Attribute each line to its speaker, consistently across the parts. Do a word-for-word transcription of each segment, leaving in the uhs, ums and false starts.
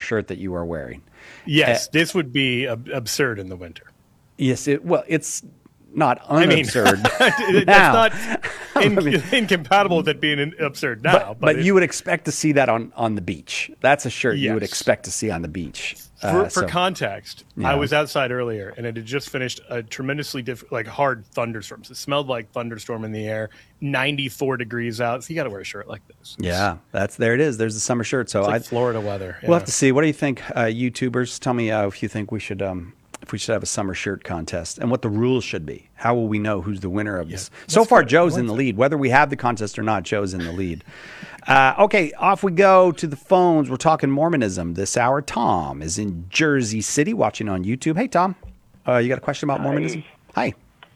Speaker 1: shirt that you are wearing.
Speaker 2: Yes,
Speaker 1: uh,
Speaker 2: this would be ab- absurd in the winter.
Speaker 1: Yes, it, well, it's not unabsurd.
Speaker 2: I mean,
Speaker 1: now.
Speaker 2: that's not in,
Speaker 1: I mean,
Speaker 2: incompatible with it being absurd now.
Speaker 1: But,
Speaker 2: But,
Speaker 1: but
Speaker 2: it,
Speaker 1: you would expect to see that on, on the beach. That's a shirt
Speaker 2: yes.
Speaker 1: you would expect to see on the beach.
Speaker 2: For,
Speaker 1: Uh,
Speaker 2: for
Speaker 1: so,
Speaker 2: context,
Speaker 1: yeah.
Speaker 2: I was outside earlier, and it had just finished a tremendously diff- like hard thunderstorms. It smelled like thunderstorm in the air, ninety-four degrees out. So you got to wear a shirt like this. It's,
Speaker 1: yeah, that's there it is. There's the summer shirt. So
Speaker 2: it's like
Speaker 1: I,
Speaker 2: Florida weather. Yeah.
Speaker 1: We'll have to see. What do you think, uh, YouTubers? Tell me uh, if you think we should um, if we should have a summer shirt contest and what the rules should be. How will we know who's the winner of
Speaker 2: Yeah,
Speaker 1: this? So far,
Speaker 2: good.
Speaker 1: Joe's in the lead. Whether we have the contest or not, Joe's in the lead. Uh, okay, off we go to the phones. We're talking Mormonism this hour. Tom is in Jersey City watching on YouTube. Hey, Tom. Uh, you got a question about Mormonism? Hi.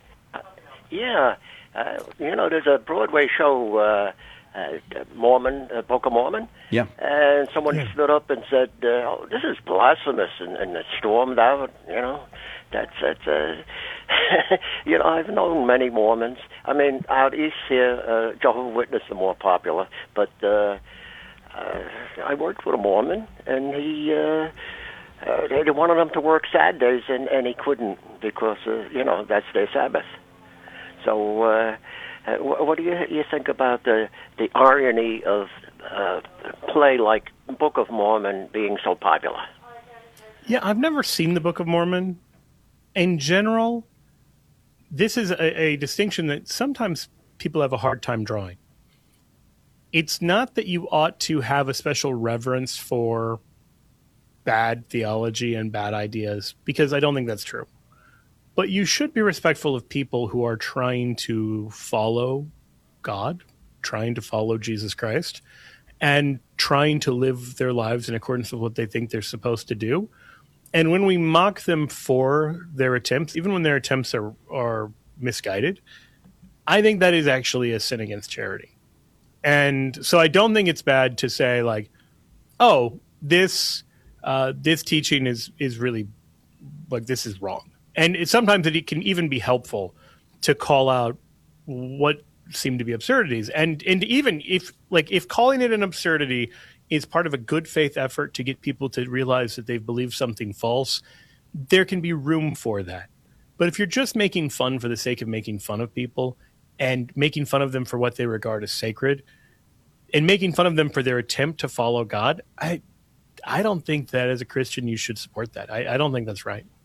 Speaker 3: Yeah. Uh, you know, there's a Broadway show, uh, uh, Mormon, uh, Book of Mormon.
Speaker 1: Yeah.
Speaker 3: And someone
Speaker 2: Yeah.
Speaker 3: stood up and said, uh, oh, this is blasphemous, and, and it stormed out, you know. That's, that's uh, you know, I've known many Mormons. I mean, out east here, uh, Jehovah's Witnesses are more popular, but uh, uh, I worked with a Mormon, and he, uh, uh, they wanted him to work Saturdays, and, and he couldn't because, uh, you know, that's their Sabbath. So, uh, uh, what do you you think about the the irony of uh, play like Book of Mormon being so popular?
Speaker 2: Yeah, I've never seen the Book of Mormon. In general, this is a, a distinction that sometimes people have a hard time drawing. It's not that you ought to have a special reverence for bad theology and bad ideas, because I don't think that's true. But you should be respectful of people who are trying to follow God, trying to follow Jesus Christ, and trying to live their lives in accordance with what they think they're supposed to do. And when we mock them for their attempts, even when their attempts are, are misguided, I think that is actually a sin against charity. And so I don't think it's bad to say, like, oh, this uh, this teaching is is really, like, this is wrong. And it, sometimes it can even be helpful to call out what seem to be absurdities. And and even if, like, if calling it an absurdity is part of a good faith effort to get people to realize that they've believed something false, there can be room for that. But if you're just making fun for the sake of making fun of people and making fun of them for what they regard as sacred and making fun of them for their attempt to follow God, I I don't think that as a Christian you should support that. I, I don't think that's right.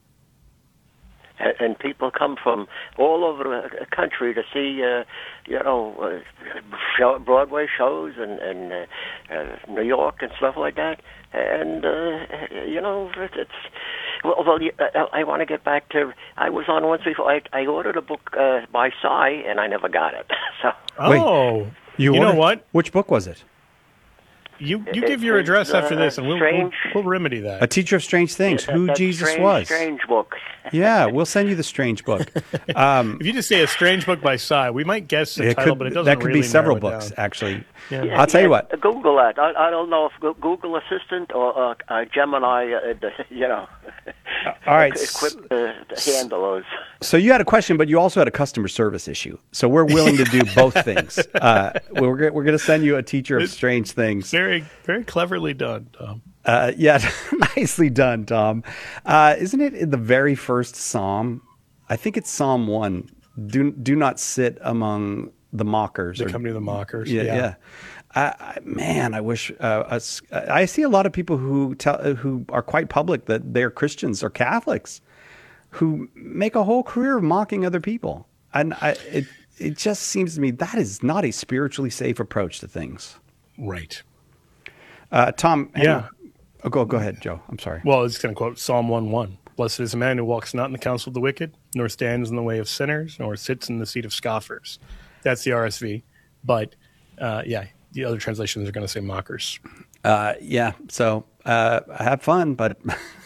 Speaker 3: And, and people come from all over the country to see, uh, you know, uh, show, Broadway shows and, and uh, uh, New York and stuff like that. And, uh, you know, it's... Well, well I, I want to get back to... I was on once before. I, I ordered a book uh, by Psy, and I never got it. So.
Speaker 2: Oh,
Speaker 1: Wait,
Speaker 2: you,
Speaker 1: you
Speaker 2: know
Speaker 1: ordered,
Speaker 2: what?
Speaker 1: Which book was it?
Speaker 2: You you
Speaker 3: It-
Speaker 2: give your
Speaker 3: it's,
Speaker 2: address after
Speaker 3: uh,
Speaker 2: this, and we'll, we'll,
Speaker 3: strange-
Speaker 2: we'll remedy that.
Speaker 1: A Teacher of Strange Things.
Speaker 3: That-
Speaker 1: Who
Speaker 3: that
Speaker 1: Jesus
Speaker 3: strange,
Speaker 1: was.
Speaker 3: Strange book.
Speaker 1: Yeah, we'll send you the strange book. Um,
Speaker 2: If you just say a strange book by Psy, we might guess the
Speaker 1: it
Speaker 2: title,
Speaker 1: could,
Speaker 2: but it doesn't
Speaker 1: that could
Speaker 2: really
Speaker 1: be several
Speaker 2: narrow it
Speaker 1: books,
Speaker 2: down.
Speaker 1: actually.
Speaker 2: Yeah.
Speaker 3: Yeah,
Speaker 1: I'll tell you
Speaker 3: yeah,
Speaker 1: what.
Speaker 3: Google that. I, I don't know if Go- Google Assistant or uh, uh, Gemini, uh, the- you know,
Speaker 1: All right.
Speaker 3: equipped uh, to handle those.
Speaker 1: So you had a question, but you also had a customer service issue. So we're willing to do both things. Uh, we're go- we're going to send you a Teacher of Strange Things.
Speaker 2: Very, very cleverly done, Tom.
Speaker 1: Uh, yeah, nicely done, Tom. Uh, isn't it in the very first Psalm? I think it's Psalm one. Do do not sit among the mockers.
Speaker 2: The
Speaker 1: or-
Speaker 2: company of the mockers.
Speaker 1: Yeah, yeah. I, I, man, I wish uh, us, I see a lot of people who tell who are quite public that they're Christians or Catholics, who make a whole career of mocking other people, and I, it it just seems to me that is not a spiritually safe approach to things.
Speaker 2: Right.
Speaker 1: Uh, Tom, hang
Speaker 2: Yeah.
Speaker 1: on. Oh, go go ahead, Joe. I'm sorry.
Speaker 2: Well, it's going to quote Psalm one one. Blessed is the man who walks not in the counsel of the wicked, nor stands in the way of sinners, nor sits in the seat of scoffers. That's the R S V. But, uh, yeah, the other translations are going to say mockers.
Speaker 1: Uh, yeah. So uh, have fun, but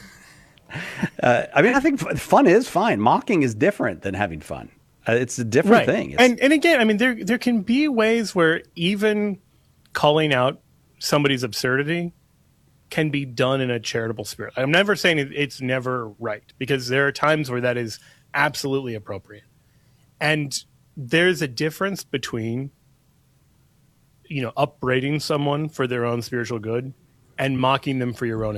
Speaker 1: uh, I mean, I think f- fun is fine. Mocking is different than having fun. Uh, it's a different thing. It's,
Speaker 2: And and again, I mean, there there can be ways where even calling out somebody's absurdity can be done in a charitable spirit. I'm never saying it, it's never right, because there are times where that is absolutely appropriate. And there's a difference between, you know, upbraiding someone for their own spiritual good and mocking them for your own